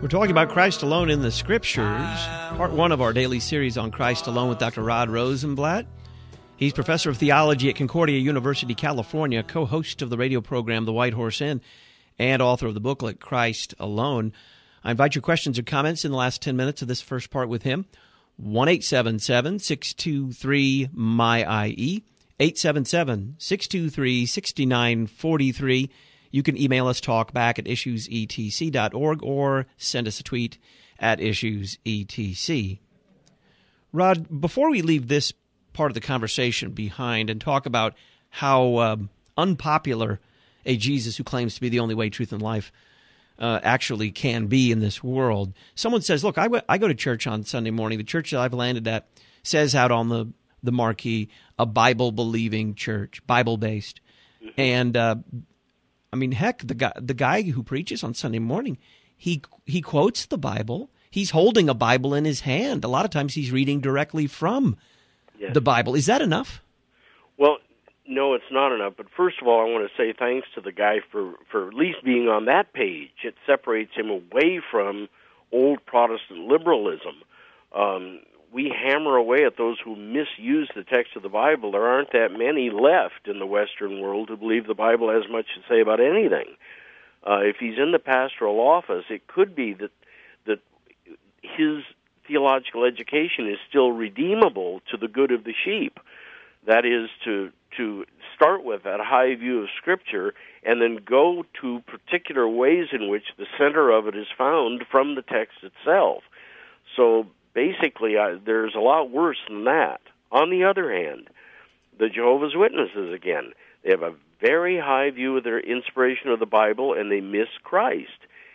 We're talking about Christ alone in the Scriptures, part one of our daily series on Christ alone with Dr. Rod Rosenblatt. He's professor of theology at Concordia University, California, co-host of the radio program The White Horse Inn, and author of the booklet Christ Alone. I invite your questions or comments in the last 10 minutes of this first part with him. 1-877-623-MY-IE, 877-623-6943. You can email us talkback at issuesetc.org or send us a tweet at issuesetc. Rod, before we leave this part of the conversation behind and talk about how unpopular a Jesus who claims to be the only way, truth, and life actually can be in this world, someone says, look, I go to church on Sunday morning. The church that I've landed at says out on the marquee, a Bible-believing church, Bible-based. And I mean, heck, the guy who preaches on Sunday morning, he quotes the Bible. He's holding a Bible in his hand. A lot of times he's reading directly from the Bible. Is that enough? Well, no, it's not enough. But first of all, I want to say thanks to the guy for at least being on that page. It separates him away from old Protestant liberalism. We hammer away at those who misuse the text of the Bible. There aren't that many left in the Western world who believe the Bible has much to say about anything. If he's in the pastoral office, it could be that his theological education is still redeemable to the good of the sheep. That is, to start with that high view of Scripture and then go to particular ways in which the center of it is found from the text itself. So basically, there's a lot worse than that. On the other hand, the Jehovah's Witnesses, again, they have a very high view of their inspiration of the Bible, and they miss Christ.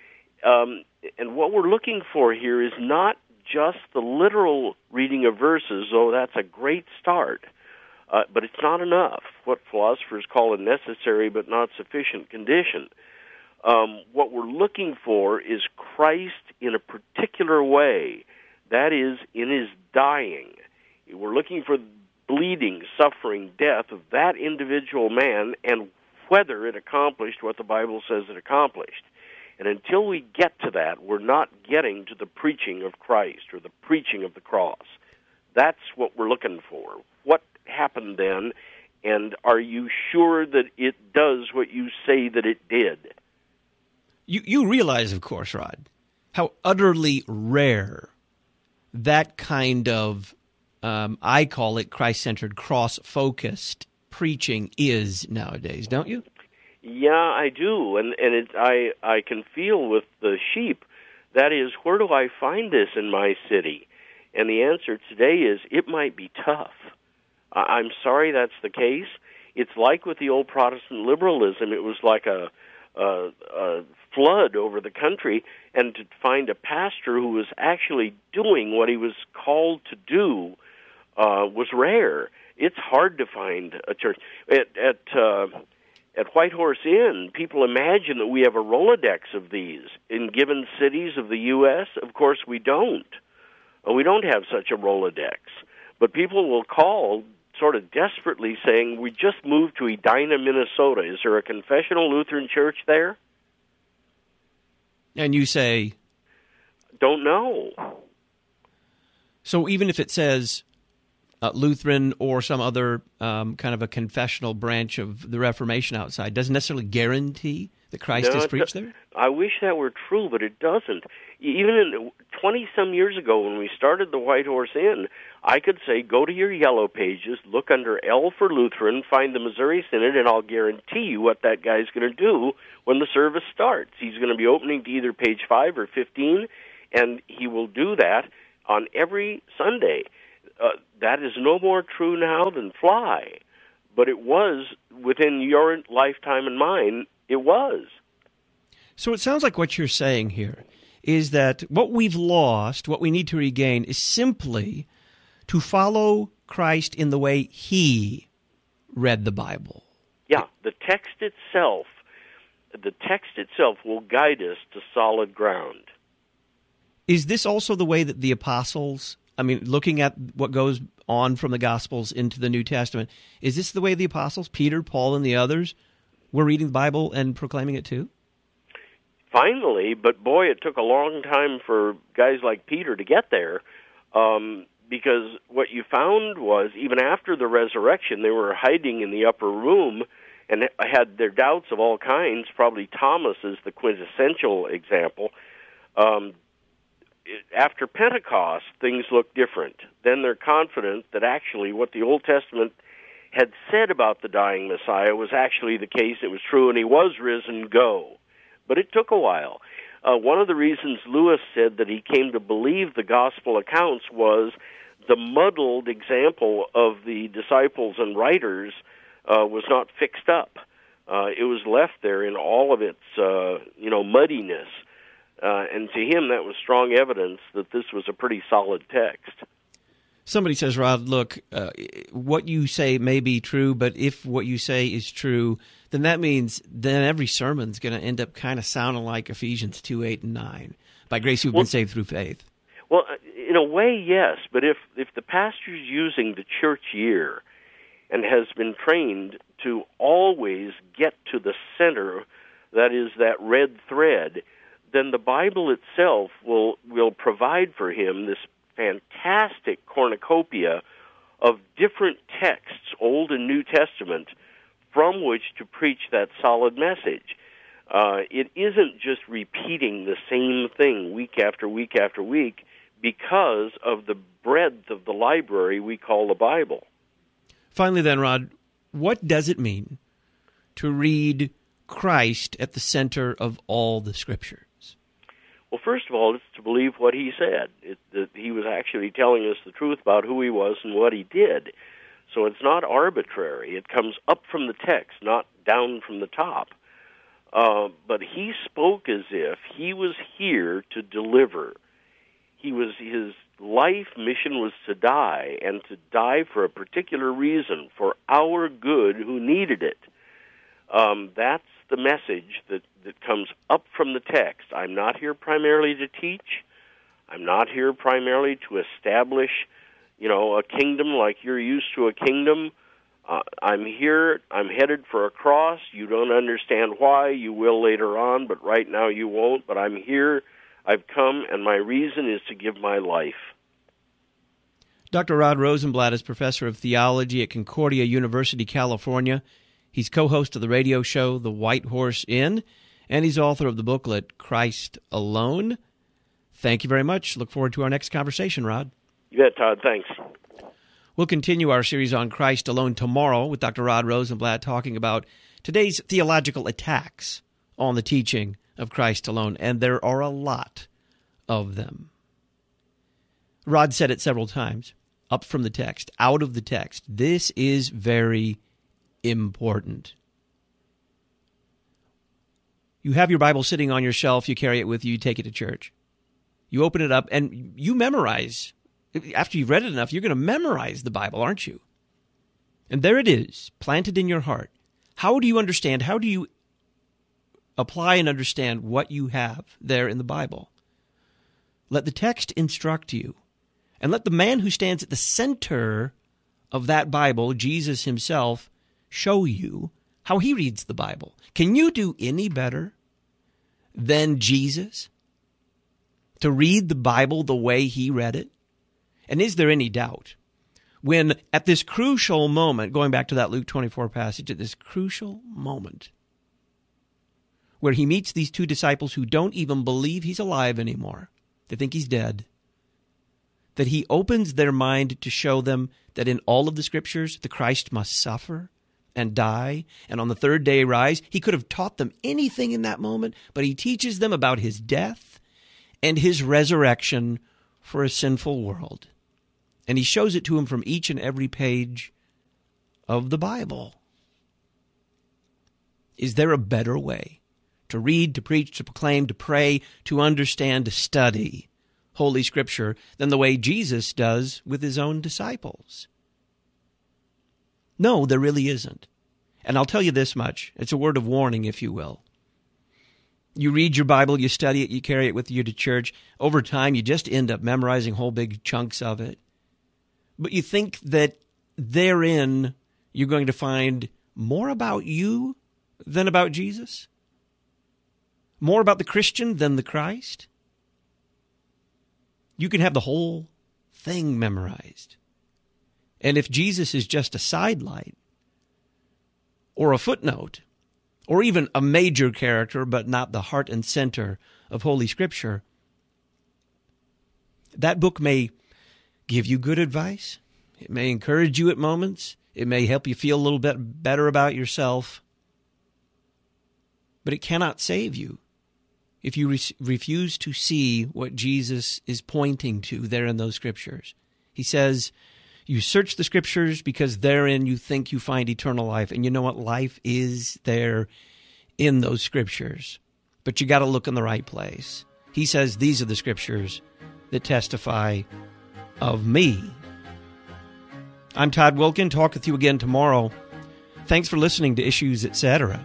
And what we're looking for here is not just the literal reading of verses, though that's a great start, but it's not enough. What philosophers call a necessary but not sufficient condition. What we're looking for is Christ in a particular way. That is, in his dying. We're looking for bleeding, suffering, death of that individual man and whether it accomplished what the Bible says it accomplished. And until we get to that, we're not getting to the preaching of Christ or the preaching of the cross. That's what we're looking for. What happened then, and are you sure that it does what you say that it did? You realize, of course, Rod, how utterly rare that kind of, I call it Christ-centered, cross-focused preaching is nowadays, don't you? Yeah, I do, and I can feel with the sheep, that is, where do I find this in my city? And the answer today is, it might be tough. I'm sorry that's the case. It's like with the old Protestant liberalism. It was like a flood over the country, and to find a pastor who was actually doing what he was called to do was rare. It's hard to find a church. At White Horse Inn, people imagine that we have a Rolodex of these in given cities of the U.S. Of course, we don't. We don't have such a Rolodex. But people will call sort of desperately saying, we just moved to Edina, Minnesota. Is there a confessional Lutheran church there? And you say? Don't know. So even if it says Lutheran or some other kind of a confessional branch of the Reformation outside, doesn't necessarily guarantee that Christ is preached there? I wish that were true, but it doesn't. Even 20-some years ago when we started the White Horse Inn, I could say, go to your yellow pages, look under L for Lutheran, find the Missouri Synod, and I'll guarantee you what that guy's going to do when the service starts. He's going to be opening to either page 5 or 15, and he will do that on every Sunday. That is no more true now than fly, but it was within your lifetime and mine. It was. So it sounds like what you're saying here is that what we've lost, what we need to regain, is simply to follow Christ in the way he read the Bible. Yeah, the text itself will guide us to solid ground. Is this also the way that the apostles, I mean, looking at what goes on from the Gospels into the New Testament, is this the way the apostles, Peter, Paul, and the others, were reading the Bible and proclaiming it too? finally, but boy, it took a long time for guys like Peter to get there, because what you found was, even after the resurrection, they were hiding in the upper room and had their doubts of all kinds. Probably Thomas is the quintessential example. After Pentecost, things look different. Then they're confident that actually what the Old Testament had said about the dying Messiah was actually the case. It was true, and he was risen, go. But it took a while. One of the reasons Lewis said that he came to believe the gospel accounts was the muddled example of the disciples and writers was not fixed up. It was left there in all of its, muddiness. And to him, that was strong evidence that this was a pretty solid text. Somebody says, Rod, look, what you say may be true, but if what you say is true, then that means then every sermon's going to end up kind of sounding like Ephesians 2, 8, and 9. By grace you've been saved through faith. Well, in a way, yes. But if the pastor's using the church year and has been trained to always get to the center, that is that red thread, then the Bible itself will provide for him this fantastic cornucopia of different texts, Old and New Testament, from which to preach that solid message. It isn't just repeating the same thing week after week after week because of the breadth of the library we call the Bible. Finally then, Rod, what does it mean to read Christ at the center of all the Scriptures? Well, first of all, it's to believe what he said. That he was actually telling us the truth about who he was and what he did. So it's not arbitrary. It comes up from the text, not down from the top. But he spoke as if he was here to deliver. His life mission was to die, and to die for a particular reason, for our good who needed it. That's the message that comes up from the text. I'm not here primarily to teach. I'm not here primarily to establish, a kingdom like you're used to a kingdom. I'm here. I'm headed for a cross. You don't understand why. You will later on, but right now you won't. But I'm here. I've come, and my reason is to give my life. Dr. Rod Rosenblatt is professor of theology at Concordia University, California. He's co-host of the radio show The White Horse Inn, and he's author of the booklet Christ Alone. Thank you very much. Look forward to our next conversation, Rod. You bet, Todd. Thanks. We'll continue our series on Christ Alone tomorrow with Dr. Rod Rosenblatt talking about today's theological attacks on the teaching of Christ alone, and there are a lot of them. Rod said it several times, up from the text, out of the text. This is very important. You have your Bible sitting on your shelf, you carry it with you, you take it to church. You open it up and you memorize. After you've read it enough, you're going to memorize the Bible, aren't you? And there it is, planted in your heart. How do you understand? How do you apply and understand what you have there in the Bible? Let the text instruct you. And let the man who stands at the center of that Bible, Jesus himself, show you how he reads the Bible. Can you do any better than Jesus to read the Bible the way he read it? And is there any doubt when at this crucial moment, going back to that Luke 24 passage, at this crucial moment where he meets these two disciples who don't even believe he's alive anymore, they think he's dead, that he opens their mind to show them that in all of the Scriptures, the Christ must suffer and die, and on the third day rise. He could have taught them anything in that moment, but he teaches them about his death and his resurrection for a sinful world. And he shows it to them from each and every page of the Bible. Is there a better way to read, to preach, to proclaim, to pray, to understand, to study Holy Scripture than the way Jesus does with his own disciples? No, there really isn't. And I'll tell you this much. It's a word of warning, if you will. You read your Bible, you study it, you carry it with you to church. Over time, you just end up memorizing whole big chunks of it. But you think that therein you're going to find more about you than about Jesus? more about the Christian than the Christ? You can have the whole thing memorized. And if Jesus is just a sidelight, or a footnote, or even a major character, but not the heart and center of Holy Scripture, that book may give you good advice. It may encourage you at moments. It may help you feel a little bit better about yourself. But it cannot save you if you refuse to see what Jesus is pointing to there in those Scriptures. He says, you search the Scriptures because therein you think you find eternal life. And you know what? Life is there in those Scriptures. But you got to look in the right place. He says these are the Scriptures that testify of me. I'm Todd Wilken. Talk with you again tomorrow. Thanks for listening to Issues, Etc.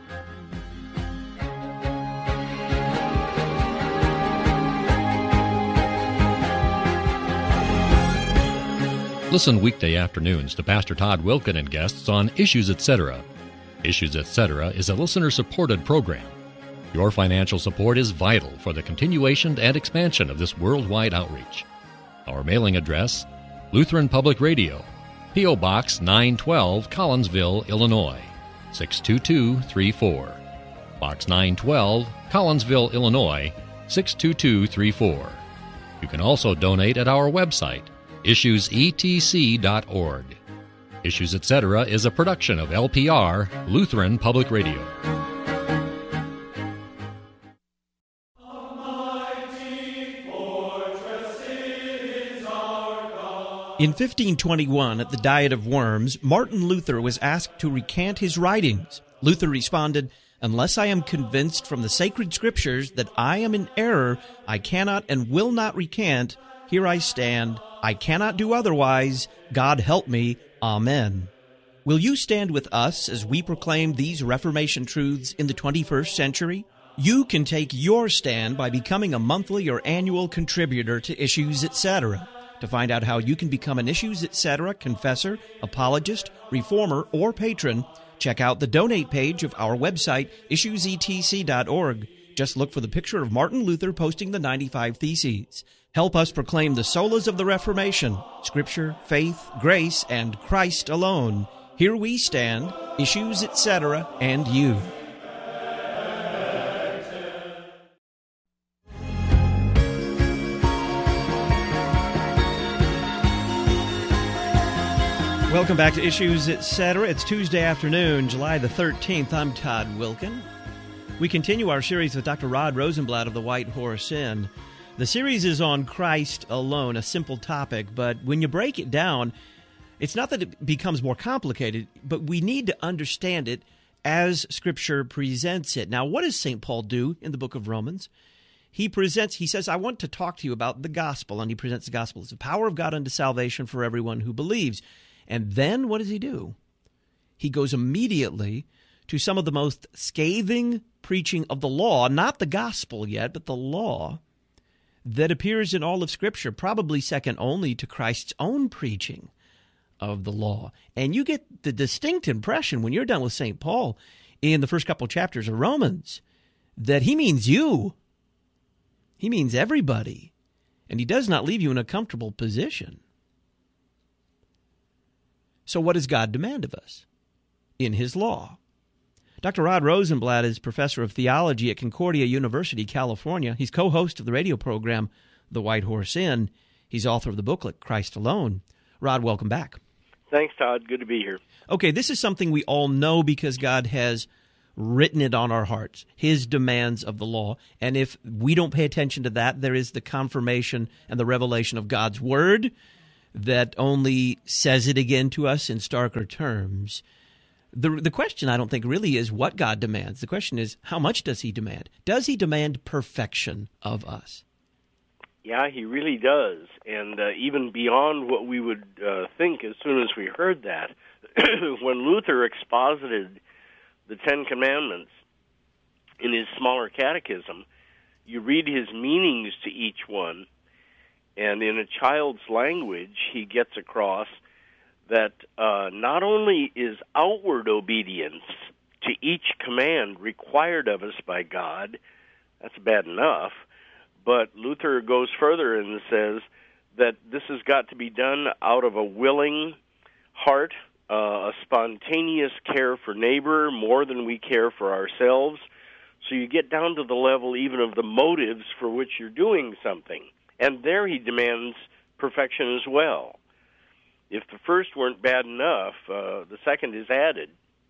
Listen weekday afternoons to Pastor Todd Wilken and guests on Issues, Etc. Issues, Etc. is a listener-supported program. Your financial support is vital for the continuation and expansion of this worldwide outreach. Our mailing address, Lutheran Public Radio, P.O. Box 912, Collinsville, Illinois, 62234. Box 912, Collinsville, Illinois, 62234. You can also donate at our website, issuesetc.org. Issues, Etc. is a production of LPR, Lutheran Public Radio. In 1521, at the Diet of Worms, Martin Luther was asked to recant his writings. Luther responded, "Unless I am convinced from the sacred Scriptures that I am in error, I cannot and will not recant. Here I stand. I cannot do otherwise. God help me. Amen." Will you stand with us as we proclaim these Reformation truths in the 21st century? You can take your stand by becoming a monthly or annual contributor to Issues, Etc. To find out how you can become an Issues, Etc. confessor, apologist, reformer, or patron, check out the donate page of our website, issuesetc.org. Just look for the picture of Martin Luther posting the 95 Theses. Help us proclaim the solas of the Reformation, Scripture, faith, grace, and Christ alone. Here we stand, Issues, Etc., and you. Welcome back to Issues, Etc. It's Tuesday afternoon, July the 13th. I'm Todd Wilken. We continue our series with Dr. Rod Rosenblatt of the White Horse Inn. The series is on Christ alone, a simple topic, but when you break it down, it's not that it becomes more complicated, but we need to understand it as Scripture presents it. Now, what does St. Paul do in the book of Romans? He says, I want to talk to you about the gospel, and he presents the gospel as the power of God unto salvation for everyone who believes. And then what does he do? He goes immediately to some of the most scathing preaching of the law, not the gospel yet, but the law, that appears in all of Scripture, probably second only to Christ's own preaching of the law. And you get the distinct impression when you're done with St. Paul in the first couple chapters of Romans that he means you. He means everybody. And he does not leave you in a comfortable position. So what does God demand of us in his law? Dr. Rod Rosenblatt is professor of theology at Concordia University, California. He's co-host of the radio program The White Horse Inn. He's author of the booklet Christ Alone. Rod, welcome back. Thanks, Todd. Good to be here. Okay, this is something we all know because God has written it on our hearts, his demands of the law. And if we don't pay attention to that, there is the confirmation and the revelation of God's Word that only says it again to us in starker terms. The question, I don't think, really is what God demands. The question is, how much does he demand? Does he demand perfection of us? Yeah, he really does. And even beyond what we would think as soon as we heard that, when Luther exposited the Ten Commandments in his smaller catechism, you read his meanings to each one, and in a child's language, he gets across that not only is outward obedience to each command required of us by God, That's bad enough. But Luther goes further and says that this has got to be done out of a willing heart, a spontaneous care for neighbor more than we care for ourselves. So you get down to the level even of the motives for which you're doing something. And there he demands perfection as well. If the first weren't bad enough, the second is added.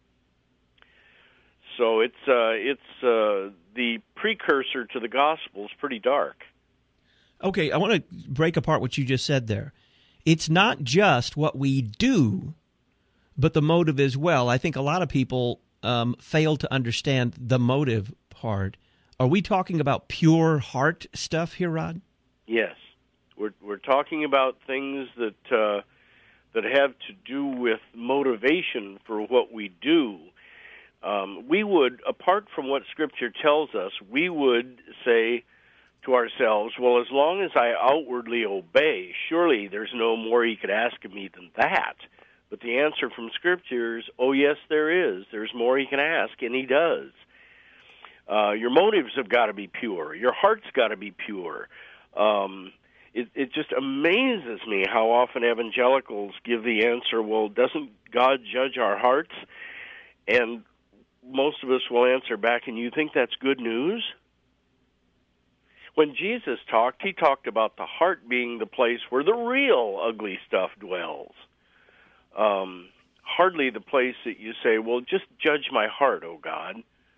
So it's the precursor to the gospel is pretty dark. Okay, I want to break apart what you just said there. It's not just what we do, but the motive as well. I think a lot of people fail to understand the motive part. Are we talking about pure heart stuff here, Rod? Yes, we're talking about things that have to do with motivation for what we do. We would, apart from what Scripture tells us, we would say to ourselves, well, as long as I outwardly obey, surely there's no more he could ask of me than that. But the answer from Scripture is, oh, yes, there is. There's more he can ask, and he does. Your motives have got to be pure. Your heart's got to be pure. It just amazes me how often evangelicals give the answer, well, doesn't God judge our hearts? And most of us will answer back, and you think that's good news? When Jesus talked, he talked about the heart being the place where the real ugly stuff dwells. Hardly the place that you say, well, just judge my heart, oh God.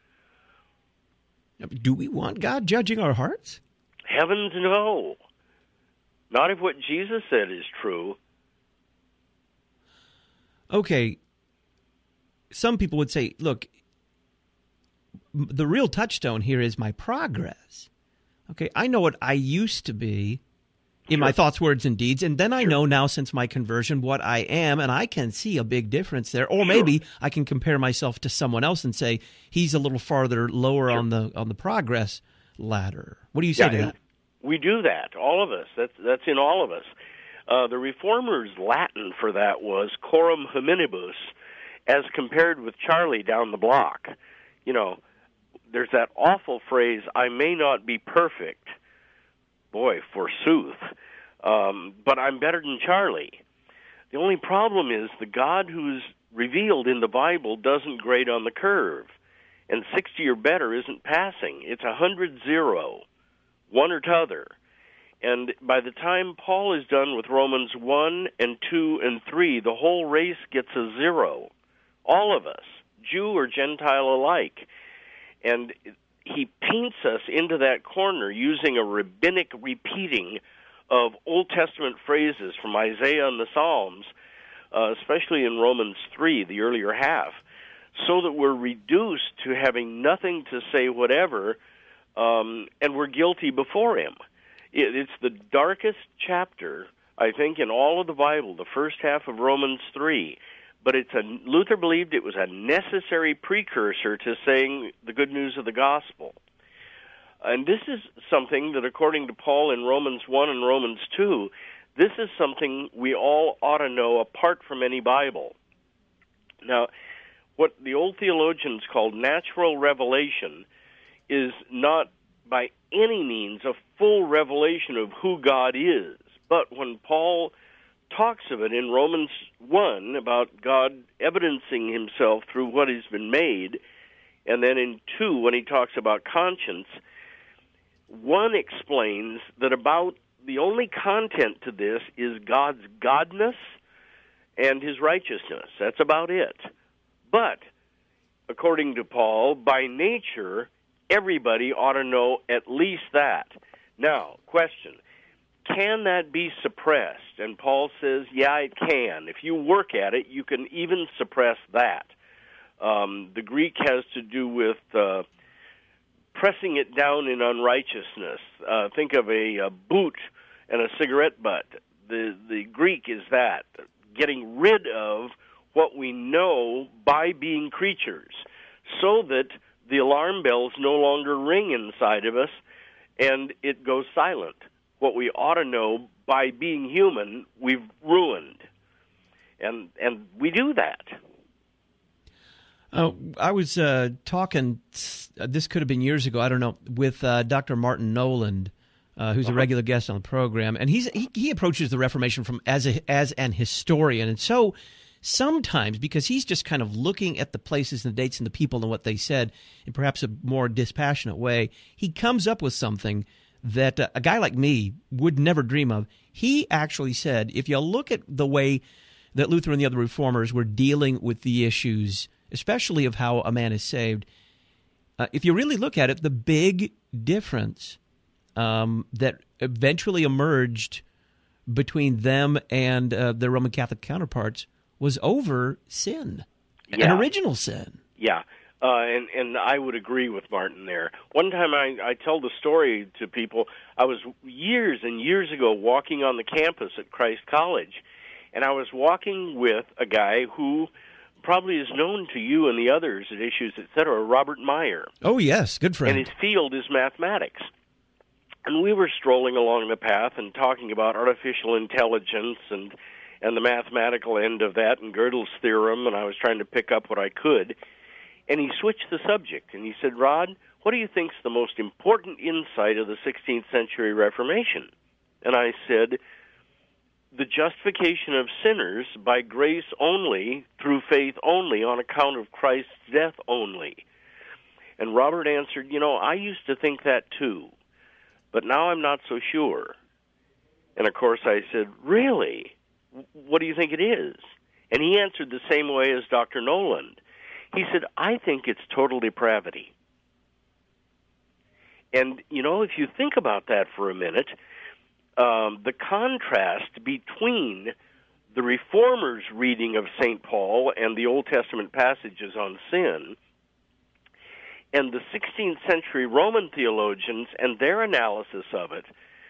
Do we want God judging our hearts? Heavens, no. Not if what Jesus said is true. Okay. Some people would say, look, the real touchstone here is my progress. Okay, I know what I used to be in my thoughts, words, and deeds, and then I know now since my conversion what I am, and I can see a big difference there. Or maybe I can compare myself to someone else and say he's a little farther lower on the progress ladder. What do you say to that? We do that, all of us. That's in all of us. The Reformers' Latin for that was coram hominibus, as compared with Charlie down the block. You know, there's that awful phrase, I may not be perfect. Boy, forsooth. But I'm better than Charlie. The only problem is the God who's revealed in the Bible doesn't grade on the curve. And 60 or better isn't passing. It's 100-0, one or t'other. And by the time Paul is done with Romans 1 and 2 and 3, the whole race gets a 0. All of us, Jew or Gentile alike. And he paints us into that corner using a rabbinic repeating of Old Testament phrases from Isaiah and the Psalms, especially in Romans 3, the earlier half, so that we're reduced to having nothing to say whatever, and we're guilty before him. It's the darkest chapter, I think, in all of the Bible, the first half of Romans 3. But Luther believed it was a necessary precursor to saying the good news of the gospel. And this is something that, according to Paul in Romans 1 and Romans 2, this is something we all ought to know apart from any Bible. Now, what the old theologians called natural revelation is not by any means a full revelation of who God is. But when Paul talks of it in Romans 1 about God evidencing himself through what has been made, and then in 2 when he talks about conscience, 1 explains that about the only content to this is God's godness and his righteousness. That's about it. But, according to Paul, by nature, everybody ought to know at least that. Now, question. Can that be suppressed? And Paul says, yeah, it can. If you work at it, you can even suppress that. The Greek has to do with pressing it down in unrighteousness. Think of a boot and a cigarette butt. The Greek is that, getting rid of what we know by being creatures, so that the alarm bells no longer ring inside of us and it goes silent. What we ought to know by being human, we've ruined. And we do that. I was talking, this could have been years ago, I don't know, with Dr. Martin Noland, who's a regular guest on the program, and he approaches the Reformation from as an historian, and so sometimes, because he's just kind of looking at the places and the dates and the people and what they said in perhaps a more dispassionate way, he comes up with something that a guy like me would never dream of. He actually said, if you look at the way that Luther and the other reformers were dealing with the issues, especially of how a man is saved, if you really look at it, the big difference that eventually emerged between them and their Roman Catholic counterparts was over sin, an original sin. Yeah, and I would agree with Martin there. One time I tell the story to people. I was years and years ago walking on the campus at Christ College, and I was walking with a guy who probably is known to you and the others at Issues, etc., Robert Meyer. Oh, yes, good friend. And his field is mathematics. And we were strolling along the path and talking about artificial intelligence and the mathematical end of that and Gödel's theorem, and I was trying to pick up what I could. And he switched the subject, and he said, Rod, what do you think is the most important insight of the 16th century Reformation? And I said, the justification of sinners by grace only, through faith only, on account of Christ's death only. And Robert answered, I used to think that too, but now I'm not so sure. And of course I said, really? What do you think it is? And he answered the same way as Dr. Noland. He said, I think it's total depravity. And, if you think about that for a minute, the contrast between the Reformers' reading of St. Paul and the Old Testament passages on sin and the 16th century Roman theologians and their analysis of it,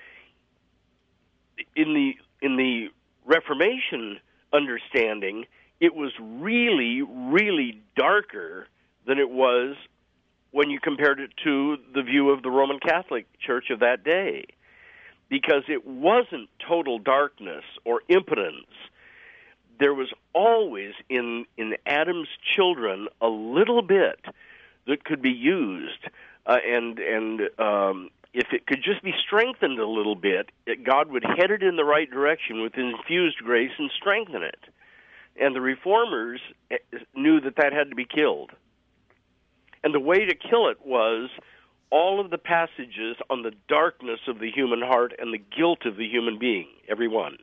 in the Reformation understanding, it was really, really darker than it was when you compared it to the view of the Roman Catholic Church of that day. Because it wasn't total darkness or impotence. There was always in Adam's children a little bit that could be used, and if it could just be strengthened a little bit, God would head it in the right direction with infused grace and strengthen it. And the Reformers knew that had to be killed. And the way to kill it was all of the passages on the darkness of the human heart and the guilt of the human being, every one.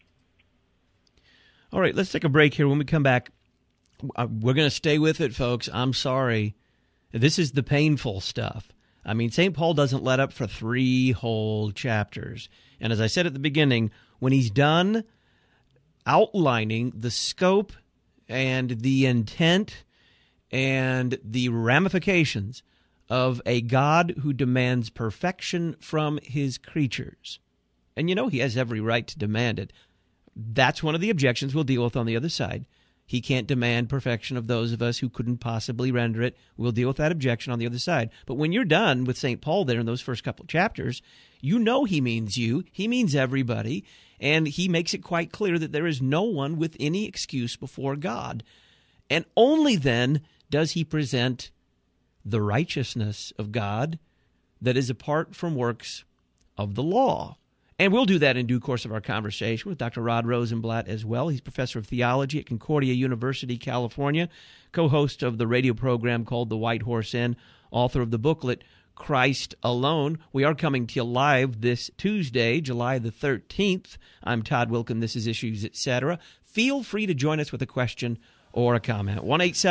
All right, let's take a break here. When we come back, we're going to stay with it, folks. I'm sorry. This is the painful stuff. I mean, St. Paul doesn't let up for 3 whole chapters. And as I said at the beginning, when he's done outlining the scope and the intent and the ramifications of a God who demands perfection from his creatures, and he has every right to demand it, that's one of the objections we'll deal with on the other side. He can't demand perfection of those of us who couldn't possibly render it. We'll deal with that objection on the other side. But when you're done with St. Paul there in those first couple of chapters, he means you, he means everybody, and he makes it quite clear that there is no one with any excuse before God. And only then does he present the righteousness of God that is apart from works of the law. And we'll do that in due course of our conversation with Dr. Rod Rosenblatt as well. He's professor of theology at Concordia University, California, co-host of the radio program called The White Horse Inn, author of the booklet Christ Alone. We are coming to you live this Tuesday, July the 13th. I'm Todd Wilken. This is Issues, Etc. Feel free to join us with a question or a comment.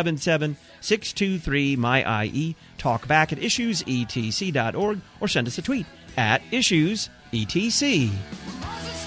1-877-623-MY-IE. Talk back at issuesetc.org or send us a tweet at issuesetc.